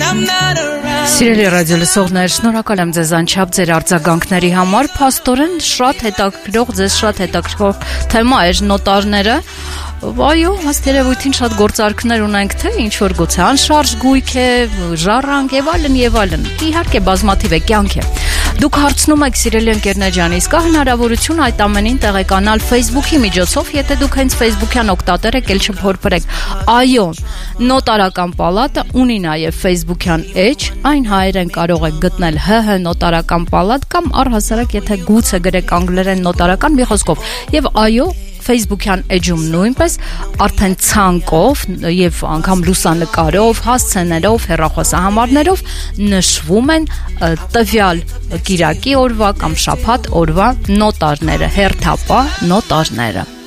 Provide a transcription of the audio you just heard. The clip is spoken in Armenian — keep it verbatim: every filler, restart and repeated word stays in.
Սիրելի ռադիոլսողներ, շնորհակալ եմ ձեզ անչափ ձեր արձագանքների համար։ Փաստորեն շատ հետաքրքրող, ձեզ շատ հետաքրքրող թեմա էր նոտարները։ Այո, ըստ երևույթին շատ գործարքներ ունենք, թե ինչ որ գուցե անշարժ գույք է, ժառանգ եւ այլն եւ այլն։ Իհարկե բազմաթիվ է, կյանք է։ Դուք հարցնում եք, սիրելի ընկերներ ջան, իսկ կա հնարավորություն այդ ամենին տեղեկանալ Facebook-ի միջոցով, եթե դուք հենց Facebook-յան օգտատեր եք, ել չփորփրեք։ Այո, նոտարական պալատը ունի նաև Facebook-յան էջ, այն հայերեն կարող եք գտնել ՀՀ նոտարական պալատ կամ առհասարակ եթե գուցե գրեք անգլերեն նոտարական մի խոսքով։ Եվ այո, Facebook-յան էջում նույնպես արդեն ցանկով եւ անգամ լուսանկարով, հասցեներով, հեռախոսահամարներով նշվում են տվյալ կիրակի օրվա կամ շաբաթ օրվա նոտարները, հերթապահ նոտարները։